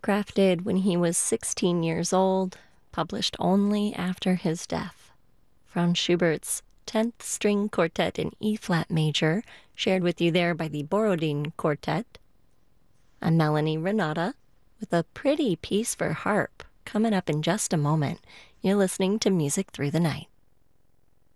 crafted when he was 16 years old, published only after his death. Franz Schubert's 10th String Quartet in E-flat major, shared with you there by the Borodin Quartet. I'm Melanie Renata with a pretty piece for harp coming up in just a moment. You're listening to Music Through the Night.